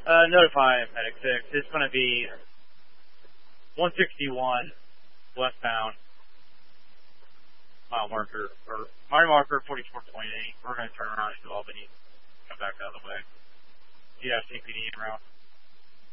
Notify Medic 6. It's going to be 161 westbound. Mile marker 44.8. We're going to turn around to Albany, come back out of the way. Do you have CPD en route?